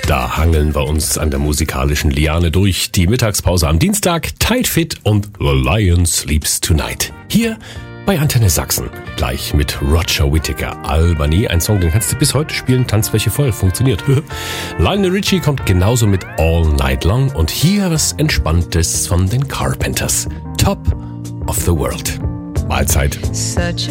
Da hangeln wir uns an der musikalischen Liane durch die Mittagspause am Dienstag. Tight Fit und The Lion Sleeps Tonight. Hier bei Antenne Sachsen. Gleich mit Roger Whittaker. Albany, ein Song, den kannst du bis heute spielen. Tanzfläche voll, funktioniert. Lionel Richie kommt genauso mit All Night Long. Und hier was Entspanntes von den Carpenters. Top of the World. Mahlzeit.